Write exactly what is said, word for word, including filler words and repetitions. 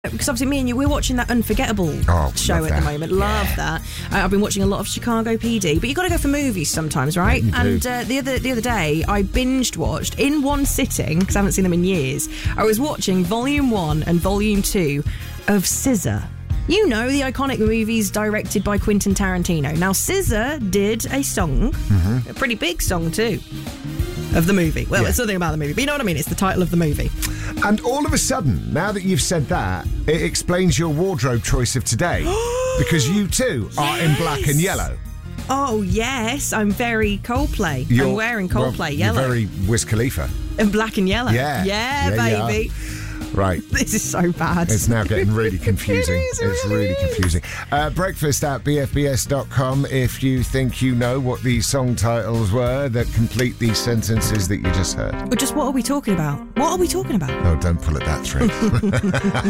Because obviously me and you, we're watching that Unforgettable oh, show at that. the moment. Love yeah. that. Uh, I've been watching a lot of Chicago P D. But you got to go for movies sometimes, right? Yeah, and uh, the other the other day, I binged watched in one sitting, because I haven't seen them in years, I was watching Volume one and Volume two of Scissor. You know, the iconic movies directed by Quentin Tarantino. Now, Scissor did a song, mm-hmm. a pretty big song too, of the movie. Well, yeah. it's something about the movie, but you know what I mean? It's the title of the movie. And all of a sudden, now that you've said that, it explains your wardrobe choice of today. Because you too are yes. in black and yellow. Oh, yes. I'm very Coldplay. You're, I'm wearing Coldplay well, yellow. You're very Wiz Khalifa. And black and yellow. Yeah. Yeah, yeah baby. Right. This is so bad. It's now getting really confusing. it is, it it's really really is. confusing. Uh, breakfast at b f b s dot com if you think you know what these song titles were that complete these sentences that you just heard. Or just what are we talking about? What are we talking about? No, don't pull at that thread.